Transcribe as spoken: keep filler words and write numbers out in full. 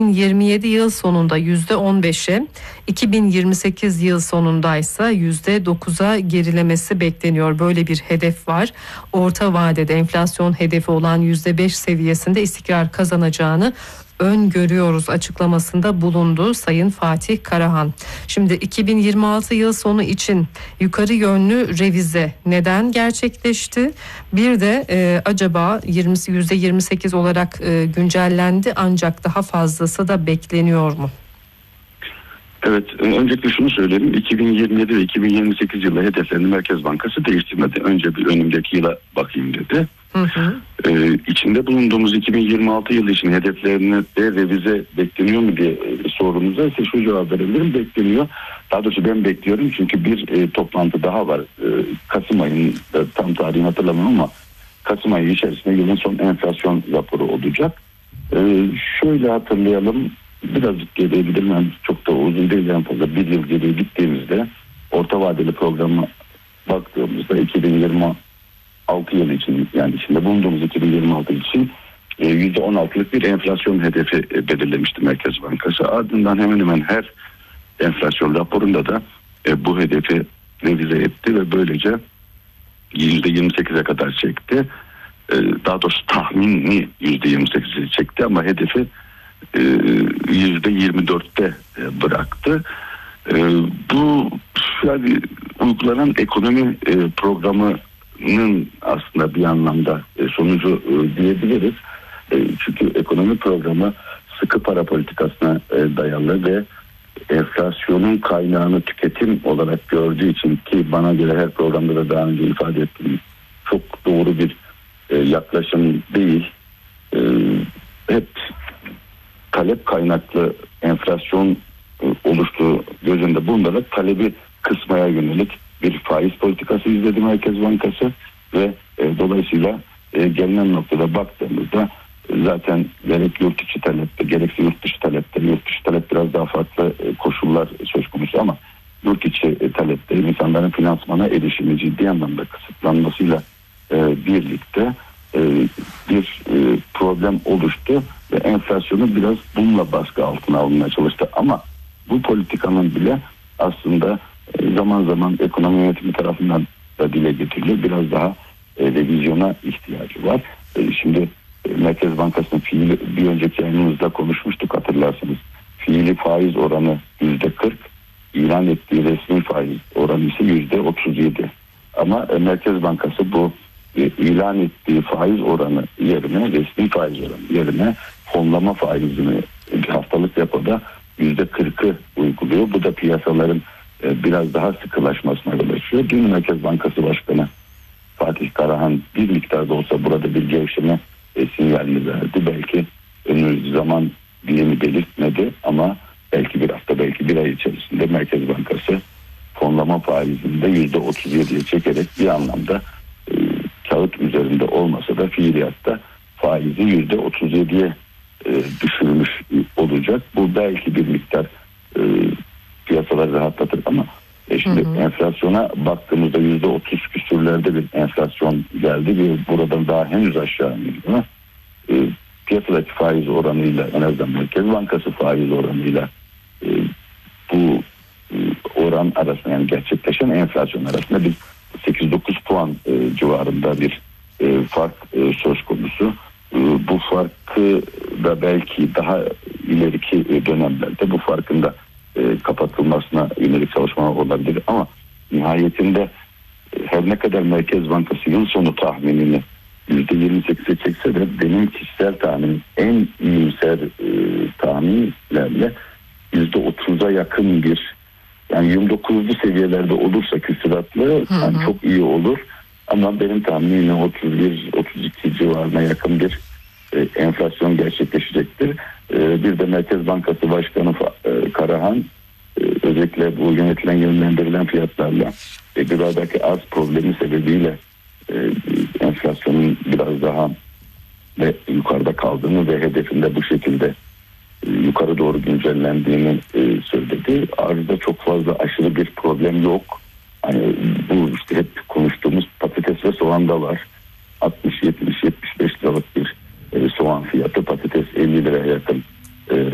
yirmi yedi yıl sonunda yüzde on beşe, iki bin yirmi sekiz yıl sonundaysa yüzde dokuza gerilemesi bekleniyor. Böyle bir hedef var. Orta vadede enflasyon hedefi olan yüzde beş seviyesinde istikrar kazanacağını öngörüyoruz açıklamasında bulundu Sayın Fatih Karahan. Şimdi iki bin yirmi altı yıl sonu için yukarı yönlü revize neden gerçekleşti? Bir de e, acaba yirmisi yüzde yirmi sekiz olarak e, güncellendi ancak daha fazlası da bekleniyor mu? Evet, öncelikle şunu söyleyeyim. iki bin yirmi yedi ve iki bin yirmi sekiz yılı hedeflerini Merkez Bankası değiştirmedi. Önce bir önümdeki yıla bakayım dedi. Hı hı. Ee, içinde bulunduğumuz iki bin yirmi altı yılı için hedeflerini de revize bekleniyor mu diye sorumuza ise şu cevap verebilirim. Bekleniyor. Daha doğrusu ben bekliyorum çünkü bir e, toplantı daha var. E, Kasım ayında, tam tarihini hatırlamıyorum ama Kasım ayı içerisinde yılın son enflasyon raporu olacak. E, şöyle hatırlayalım. Birazcık geriye gidelim. Yani çok da uzun değil, en fazla bir yıl geriye gittiğimizde orta vadeli programa baktığımızda iki bin yirmi altı yılı için, yani içinde bulunduğumuz iki bin yirmi altı için yüzde on altılık bir enflasyon hedefi belirlemişti Merkez Bankası. Ardından hemen hemen her enflasyon raporunda da e, bu hedefi revize etti ve böylece yüzde yirmi sekize kadar çekti. E, daha doğrusu tahmini yüzde yirmi sekize çekti ama hedefi yüzde yirmi dörtte bıraktı. Bu yani uygulanan ekonomi programının aslında bir anlamda sonucu diyebiliriz. Çünkü ekonomi programı sıkı para politikasına dayalı ve enflasyonun kaynağını tüketim olarak gördüğü için, ki bana göre her programda da daha önce ifade ettiğim çok doğru bir yaklaşım değil. Hep talep kaynaklı enflasyon oluştuğu göz önünde bulunarak talebi kısmaya yönelik bir faiz politikası izledi Merkez Bankası ve e, dolayısıyla e, gelinen noktada baktığımızda e, zaten gerek yurt içi talepte gerekse yurt dışı talepte, yurt dışı talep biraz daha farklı e, koşullar söz konusu ama yurt içi e, talepte insanların finansmana erişimi ciddi anlamda kısıtlanmasıyla e, birlikte e, bir e, problem oluştu ve enflasyonu biraz bununla baskı altına alınmaya çalıştı. Ama bu politikanın bile aslında zaman zaman ekonomi yönetimi tarafından da dile getiriliyor. Biraz daha e, revizyona ihtiyacı var. E, şimdi e, Merkez Bankası'nın fiili, bir önceki yayınımızda konuşmuştuk hatırlarsanız. Fiili faiz oranı yüzde kırk, ilan ettiği resmi faiz oranı ise yüzde otuz yedi. Ama e, Merkez Bankası bu e, ilan ettiği faiz oranı yerine, resmi faiz oranı yerine fonlama faizini haftalık repoda yüzde kırkı uyguluyor. Bu da piyasaların e, biraz daha sıkılaşmasına yol açıyor. Dün Merkez Bankası Başkanı Fatih Karahan bir miktarda olsa burada bir gevşeme e, sinyalini verdi. Belki önümüzdeki zaman dilimi belirtmedi ama belki bir hafta, belki bir ay içerisinde Merkez Bankası fonlama faizinde yüzde otuz yediye çekerek bir anlamda e, kağıt üzerinde olmasa da fiiliyatta faizi yüzde otuz yediye e, düşürmüş olacak. Bu belki bir miktar e, piyasaları rahatlatır ama e, şimdi hı hı. enflasyona baktığımızda yüzde otuz küsürlerde bir enflasyon geldi ve buradan daha henüz aşağı iniyor. E, piyasadaki faiz oranıyla, en azından Merkez Bankası faiz oranıyla e, bu e, oran arasında, yani gerçekleşen enflasyon arasında bir sekiz dokuz puan e, civarında bir e, fark e, söz konusu. E, bu farkı da belki daha ileriki dönemlerde bu farkın da e, kapatılmasına yönelik çalışmalar olabilir ama nihayetinde e, her ne kadar Merkez Bankası yıl sonu tahminini yüzde yirmi sekize çekse de benim kişisel tahminim en iyimser e, tahminlerle yüzde otuza yakın bir, yani yirmi dokuzlu seviyelerde olursa küsuratlı yani çok iyi olur ama benim tahminim otuz bir otuz iki civarına yakın bir e, enflasyon gerçekleşecektir. E, bir de Merkez Bankası Başkanı e, Karahan e, özellikle bu yönetilen yönlendirilen fiyatlarla e, buradaki arz problemi sebebiyle e, enflasyonun biraz daha ve yukarıda kaldığını ve hedefinde bu şekilde e, yukarı doğru güncellendiğini e, söyledi. Arzda çok fazla aşırı bir problem yok. Hani bu işte hep konuştuğumuz patates ve soğanda var. altmış yetmiş yetmiş beş liralık bir e, soğan fiyatı, patates elli liraya yakın